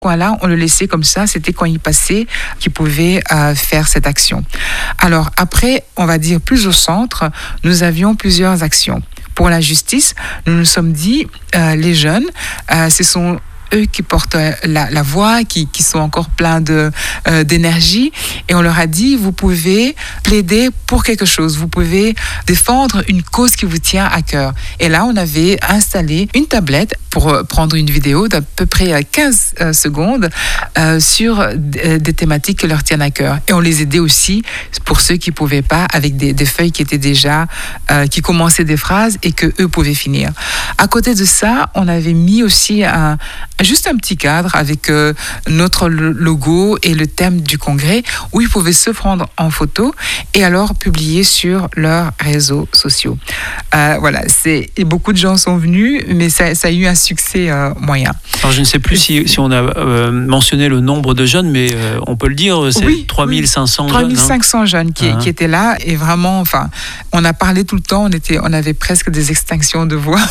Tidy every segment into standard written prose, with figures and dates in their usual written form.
Là, on le laissait comme ça, c'était quand il passait qu'il pouvait faire cette action. Alors après, on va dire plus au centre, nous avions plusieurs actions. Pour la justice, nous nous sommes dit, les jeunes, ce sont eux qui portent la voix, qui sont encore pleins d'énergie. Et on leur a dit, vous pouvez plaider pour quelque chose, vous pouvez défendre une cause qui vous tient à cœur. Et là, on avait installé une tablette pour prendre une vidéo d'à peu près 15 secondes sur des thématiques qui leur tiennent à cœur. Et on les aidait aussi, pour ceux qui ne pouvaient pas, avec des feuilles qui étaient déjà, qui commençaient des phrases et que eux pouvaient finir. À côté de ça, on avait mis aussi juste un petit cadre avec notre logo et le thème du congrès où ils pouvaient se prendre en photo et alors publier sur leurs réseaux sociaux. Voilà, et beaucoup de gens sont venus, mais ça a eu un succès moyen. Alors je ne sais plus si on a mentionné le nombre de jeunes, mais on peut le dire, c'est 3500 jeunes. 3500 jeunes qui étaient là et vraiment, enfin, on a parlé tout le temps, on avait presque des extinctions de voix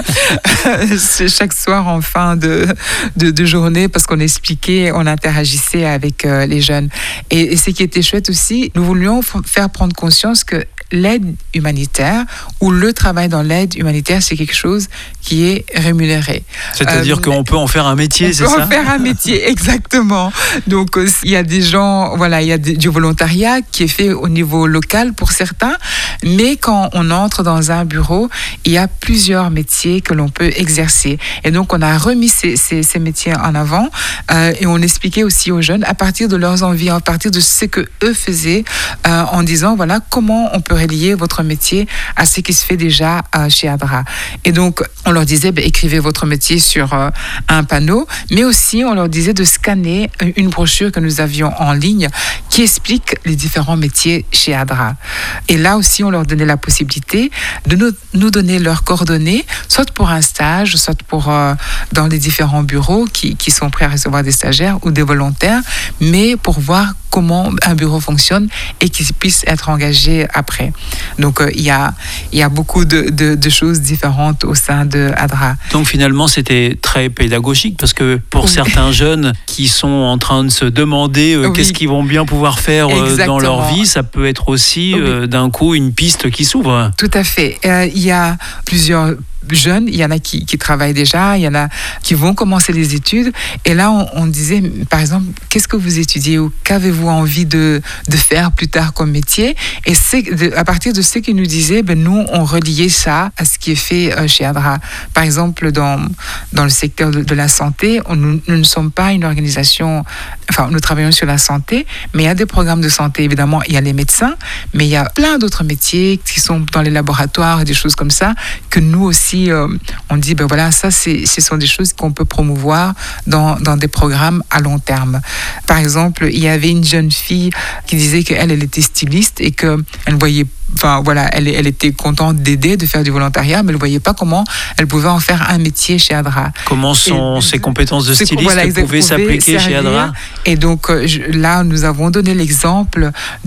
chaque soir en fin de journée parce qu'on expliquait, on interagissait avec les jeunes. Et ce qui était chouette aussi, nous voulions faire prendre conscience que l'aide humanitaire ou le travail dans l'aide humanitaire, c'est quelque chose qui est rémunéré. C'est-à-dire qu'on peut en faire un métier, c'est ça ? On peut en faire un métier, exactement. Donc, il y a des gens, voilà, il y a du volontariat qui est fait au niveau local pour certains, mais quand on entre dans un bureau, il y a plusieurs métiers que l'on peut exercer. Et donc, on a remis ces métiers en avant et on expliquait aussi aux jeunes, à partir de leurs envies, à partir de ce que eux faisaient, en disant, voilà, comment on peut relier votre métier à ce qui se fait déjà chez ADRA. Et donc, on leur disait, écrivez votre métier sur un panneau, mais aussi, on leur disait de scanner une brochure que nous avions en ligne qui explique les différents métiers chez ADRA. Et là aussi, on leur donnait la possibilité de nous donner leurs coordonnées, soit pour un stage, soit pour dans les différents bureaux qui sont prêts à recevoir des stagiaires ou des volontaires, mais pour voir comment un bureau fonctionne et qu'ils puissent être engagés après. Donc, il y a beaucoup de choses différentes au sein de ADRA. Donc, finalement, c'était très pédagogique parce que pour certains jeunes qui sont en train de se demander qu'est-ce qu'ils vont bien pouvoir faire dans leur vie, ça peut être aussi d'un coup une piste qui s'ouvre. Tout à fait. Il y a plusieurs jeunes, il y en a qui travaillent déjà, il y en a qui vont commencer les études. Et là, on disait, par exemple, qu'est-ce que vous étudiez ou qu'avez-vous envie de faire plus tard comme métier? Et à partir de ce qu'ils nous disaient, nous, on reliait ça à ce qui est fait chez ADRA. Par exemple, dans le secteur de la santé, nous ne sommes pas une organisation, enfin, nous travaillons sur la santé, mais il y a des programmes de santé, évidemment, il y a les médecins, mais il y a plein d'autres métiers qui sont dans les laboratoires et des choses comme ça, que nous aussi, on dit, voilà, ça, ce sont des choses qu'on peut promouvoir dans des programmes à long terme. Par exemple, il y avait une jeune fille qui disait qu'elle était styliste et qu'elle voyait, enfin voilà, elle était contente d'aider, de faire du volontariat, mais elle ne voyait pas comment elle pouvait en faire un métier chez ADRA. Comment ses compétences de styliste pouvaient s'appliquer chez ADRA? Et donc là, nous avons donné l'exemple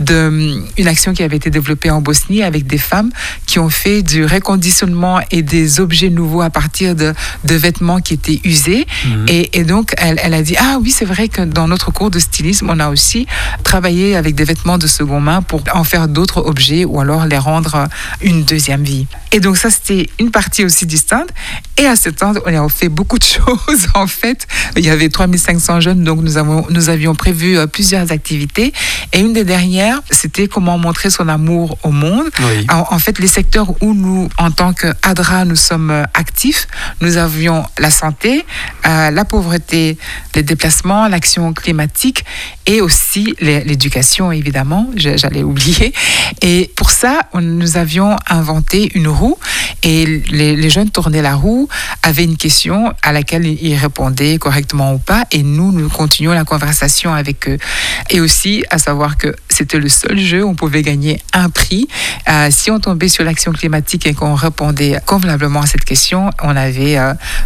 d'une action qui avait été développée en Bosnie avec des femmes qui ont fait du reconditionnement et des objets nouveaux à partir de vêtements qui étaient usés. Et donc, elle a dit, ah oui, c'est vrai que dans notre cours de stylisme, on a aussi travaillé avec des vêtements de seconde main pour en faire d'autres objets ou alors les rendre une deuxième vie. Et donc ça, c'était une partie aussi distincte. Et à ce temps, on a fait beaucoup de choses, en fait. Il y avait 3500 jeunes, donc nous avions prévu plusieurs activités. Et une des dernières, c'était comment montrer son amour au monde. Oui. En fait, les secteurs où nous, en tant qu'ADRA, nous sommes actifs, nous avions la santé, la pauvreté, les déplacements, l'action climatique et aussi l'éducation, évidemment, j'allais oublier. Et pour ça, nous avions inventé une roue et les jeunes tournaient la roue, avaient une question à laquelle ils répondaient correctement ou pas et nous continuons la conversation avec eux. Et aussi, à savoir que c'était le seul jeu où on pouvait gagner un prix. Si on tombait sur l'action climatique et qu'on répondait convenablement à cette question, on avait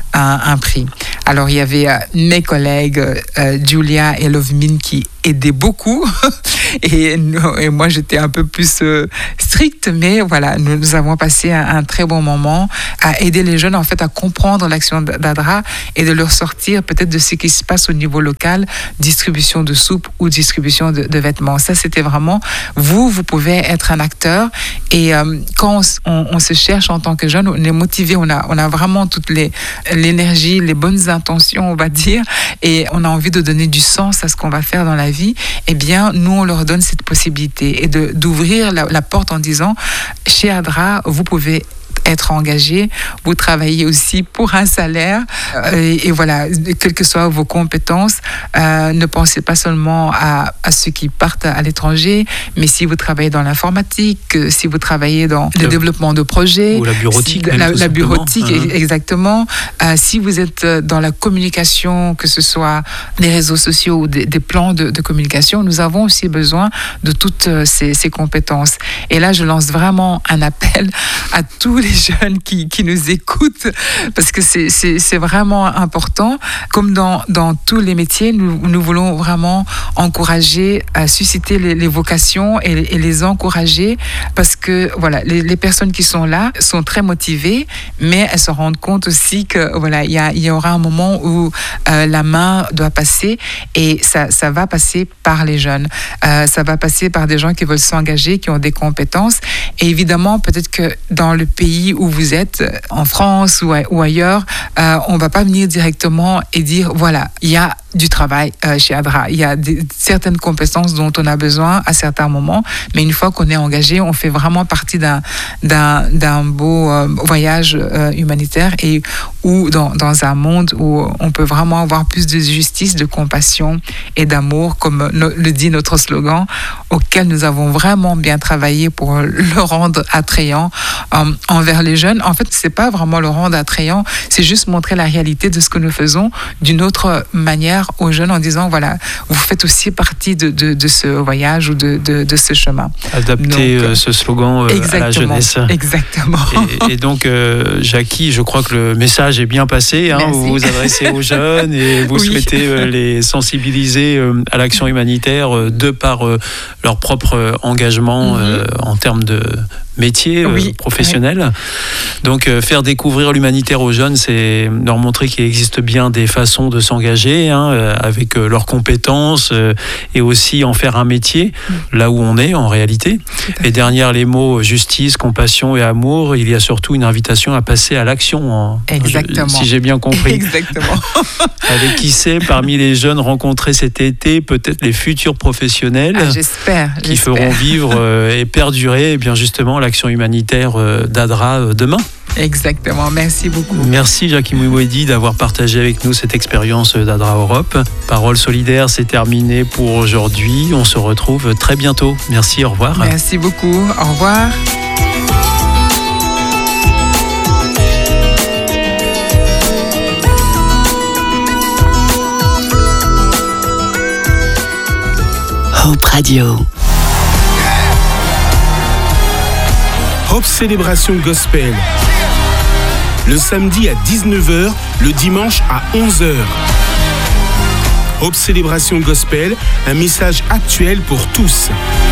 un prix. Alors, il y avait mes collègues Julia et Lovmin qui aidaient beaucoup et moi j'étais un peu plus stricte, mais voilà, nous avons passé un très bon moment à aider les jeunes en fait à comprendre l'action d'ADRA et de leur sortir peut-être de ce qui se passe au niveau local, distribution de soupe ou distribution de vêtements. Ça, c'était vraiment, vous pouvez être un acteur et quand on se cherche en tant que jeune, on est motivé, on a vraiment toute l'énergie, les bonnes intentions, on va dire, et on a envie de donner du sens à ce qu'on va faire dans la vie. Eh bien, nous, on leur donne cette possibilité et d'ouvrir la porte en disant, chez ADRA, vous pouvez être engagé, vous travaillez aussi pour un salaire et voilà, quelles que soient vos compétences, ne pensez pas seulement à ceux qui partent à l'étranger, mais si vous travaillez dans l'informatique, si vous travaillez dans le développement de projets, ou la bureautique, la bureautique, exactement, si vous êtes dans la communication, que ce soit les réseaux sociaux ou des plans de communication, nous avons aussi besoin de toutes ces compétences. Et là, je lance vraiment un appel à tous les jeunes qui nous écoutent, parce que c'est vraiment important. Comme dans tous les métiers, nous voulons vraiment encourager, susciter les vocations et les encourager, parce que voilà, les personnes qui sont là sont très motivées, mais elles se rendent compte aussi que voilà, il y aura un moment où la main doit passer, et ça va passer par les jeunes. Ça va passer par des gens qui veulent s'engager, qui ont des compétences. Et évidemment, peut-être que dans le pays où vous êtes, en France ou ailleurs, on ne va pas venir directement et dire, voilà, il y a du travail chez ADRA. Il y a certaines compétences dont on a besoin à certains moments, mais une fois qu'on est engagé, on fait vraiment partie d'un beau voyage humanitaire et ou dans un monde où on peut vraiment avoir plus de justice, de compassion et d'amour, comme le dit notre slogan, auquel nous avons vraiment bien travaillé pour le rendre attrayant envers les jeunes. En fait, c'est pas vraiment le rendre attrayant, c'est juste montrer la réalité de ce que nous faisons d'une autre manière aux jeunes en disant, voilà, vous faites aussi partie de ce voyage ou de ce chemin. Adapter ce slogan à la jeunesse. Exactement. Et donc, Jackie, je crois que le message est bien passé. Vous vous adressez aux jeunes et vous souhaitez les sensibiliser à l'action humanitaire de par leur propre engagement en termes de métier professionnel. Donc faire découvrir l'humanitaire aux jeunes, c'est leur montrer qu'il existe bien des façons de s'engager avec leurs compétences et aussi en faire un métier là où on est en réalité. Et derrière les mots justice, compassion et amour, il y a surtout une invitation à passer à l'action. Exactement. Si j'ai bien compris. Exactement. Avec qui sait, parmi les jeunes rencontrés cet été, peut-être les futurs professionnels qui feront vivre et perdurer bien justement l'action humanitaire d'ADRA demain. Exactement, merci beaucoup. Merci Jackie Mouiwedi d'avoir partagé avec nous cette expérience d'ADRA Europe. Parole solidaire, c'est terminé pour aujourd'hui. On se retrouve très bientôt. Merci, au revoir. Merci beaucoup, au revoir. Hope Radio. Hope Célébration Gospel. Le samedi à 19h, le dimanche à 11h. Hope Célébration Gospel, un message actuel pour tous.